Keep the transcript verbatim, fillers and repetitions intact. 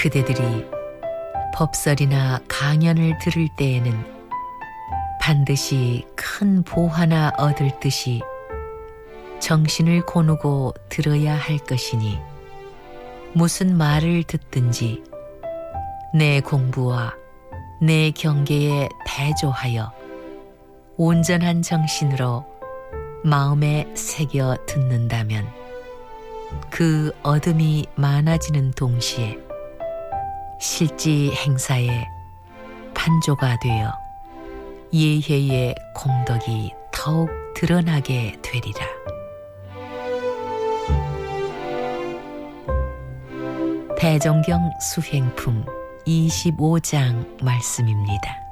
그대들이 법설이나 강연을 들을 때에는 반드시 큰 보화나 얻을 듯이 정신을 고누고 들어야 할 것이니 무슨 말을 듣든지 내 공부와 내 경계에 대조하여 온전한 정신으로 마음에 새겨 듣는다면 그 얻음이 많아지는 동시에 실지 행사에 판조가 되어 예혜의 공덕이 더욱 드러나게 되리라. 대종경 수행품 이십오 장 말씀입니다.